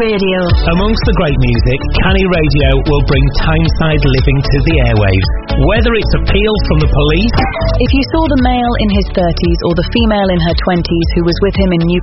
Radio. Amongst the great music, Canny Radio will bring Tyneside living to the airwaves. Whether it's appeal from the police... If you saw the male in his 30s or the female in her 20s who was with him in New